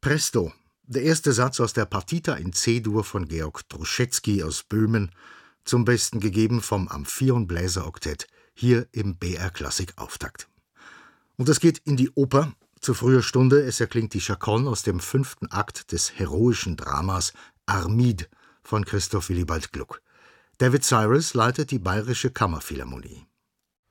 Presto, der erste Satz aus der Partita in C-Dur von Georg Druschetsky aus Böhmen, zum Besten gegeben vom Amphion-Bläser-Oktett, hier im BR-Klassik-Auftakt. Und es geht in die Oper, zu früher Stunde, es erklingt die Chaconne aus dem 5. Akt des heroischen Dramas Armide von Christoph Willibald Gluck. David Cyrus leitet die Bayerische Kammerphilharmonie.